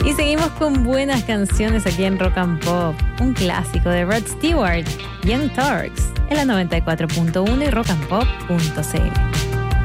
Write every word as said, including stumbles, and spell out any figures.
Y seguimos con buenas canciones aquí en Rock and Pop. Un clásico de Rod Stewart, Young Turks, en la noventa y cuatro punto uno y rock and pop punto c l.